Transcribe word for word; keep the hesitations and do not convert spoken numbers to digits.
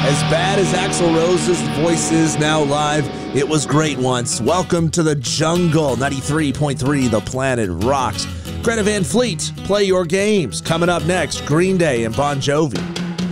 As bad as Axl Rose's voice is now live, it was great once. Welcome to the jungle. ninety-three point three The Planet rocks. Greta Van Fleet, Play Your Games. Coming up next, Green Day and Bon Jovi.